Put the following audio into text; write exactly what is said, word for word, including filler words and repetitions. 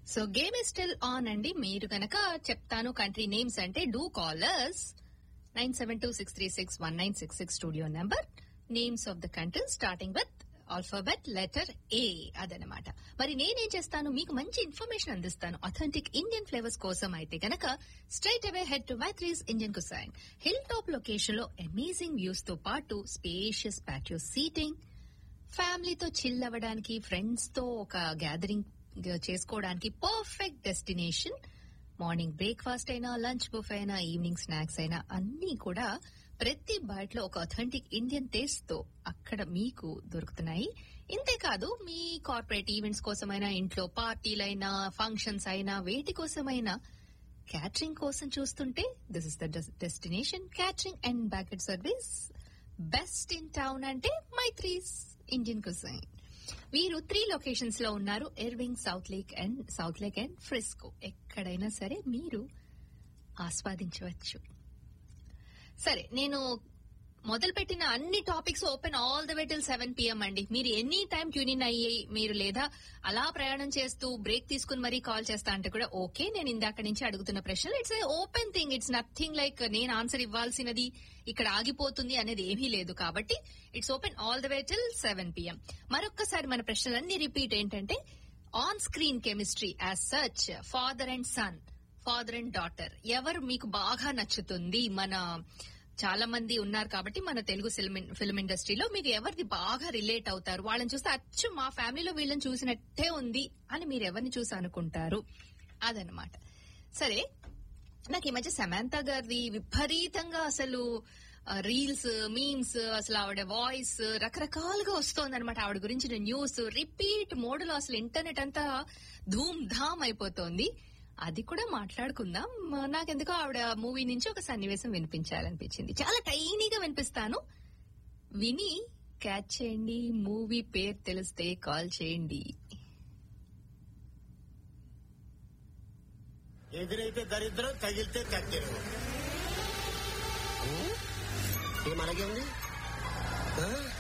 So game is still on అండి. మీరు గనక చెప్తాను కంట్రీ నేమ్స్ అంటే do callers nine seven two six three six one nine six six studio number. Names of the country starting with alphabet letter A అదనమాట. మరి నేనేం చేస్తాను, మీకు మంచి ఇన్ఫర్మేషన్ అందిస్తాను అథెంటిక్ ఇండియన్ ఫ్లేవర్స్ కోసం. అయితే గనక straight away head to Maitri's Indian cuisine. Hill top location లో అమేజింగ్ వ్యూస్ తో పాటు స్పేషియస్ ప్యాటియో సీటింగ్, ఫ్యామిలీతో చిల్ అవ్వడానికి, ఫ్రెండ్స్ తో ఒక గ్యాదరింగ్ చేసుకోవడానికి పర్ఫెక్ట్ డెస్టినేషన్. మార్నింగ్ బ్రేక్ఫాస్ట్ అయినా, లంచ్ బుఫ్ అయినా, ఈవినింగ్ స్నాక్స్ అయినా అన్ని కూడా ప్రతి బైట్ లో ఒక అథెంటిక్ ఇండియన్ టేస్ట్ తో అక్కడ మీకు దొరుకుతున్నాయి. ఇంతేకాదు, మీ కార్పొరేట్ ఈవెంట్స్ కోసమైనా, ఇంట్లో పార్టీలైనా, ఫంక్షన్స్ అయినా, వేటి కోసమైనా క్యాటరింగ్ కోసం చూస్తుంటే this is the destination. Catering and banquet service best in town అంటే మైత్రీస్ ఇండియన్ కుసైన్. వీరు త్రీ లొకేషన్స్ లో ఉన్నారు, Irving, south lake and south lake and Frisco. ఎక్కడైనా సరే మీరు ఆస్వాదించవచ్చు. సరే, నేను మొదలు పెట్టిన అన్ని topics open all the way till seven PM అండి. మీరు ఎనీ టైం ట్యూన్ ఇన్ అయ్యి, మీరు లేదా అలా ప్రయాణం చేస్తూ బ్రేక్ తీసుకుని మరీ కాల్ చేస్తా అంటే కూడా ఓకే. నేను ఇందాక నుంచి అడుగుతున్న ప్రశ్నలు it's a open thing. It's nothing like నేను ఆన్సర్ ఇవ్వాల్సినది ఇక్కడ ఆగిపోతుంది అనేది ఏమీ లేదు. కాబట్టి it's open all the way till seven PM. మరొక్కసారి మన ప్రశ్నలన్నీ రిపీట్. ఏంటంటే, on screen chemistry as such, father and sun, father and daughter, ఎవరు మీకు బాగా నచ్చుతుంది? మన చాలా మంది ఉన్నారు కాబట్టి మన తెలుగు ఫిల్మ్ ఇండస్ట్రీలో మీకు ఎవరిది బాగా రిలేట్ అవుతారు? వాళ్ళని చూస్తే అచ్చు మా ఫ్యామిలీలో వీళ్ళని చూసినట్టే ఉంది అని మీరు ఎవరిని చూసి అనుకుంటారు? అదనమాట. సరే, నాకు ఈ మధ్య సమాంతా గారిది విపరీతంగా అసలు రీల్స్, మీమ్స్, అసలు ఆవిడ వాయిస్ రకరకాలుగా వస్తోందనమాట. ఆవిడ గురించిన న్యూస్ రిపీట్ మోడ్లో అసలు ఇంటర్నెట్ అంతా ధూమ్ ధామ్ అయిపోతోంది. అది కూడా మాట్లాడుకుందాం. నాకెందుకో ఆవిడ మూవీ నుంచి ఒక సన్నివేశం వినిపించాలనిపించింది. చాలా టైనీగా వినిపిస్తాను, విని క్యాచ్ చేయండి. మూవీ పేరు తెలిస్తే కాల్ చేయండి. ఎదురైతే దరిద్రం, తగిలితే కత్తిరు. ఏమనగండి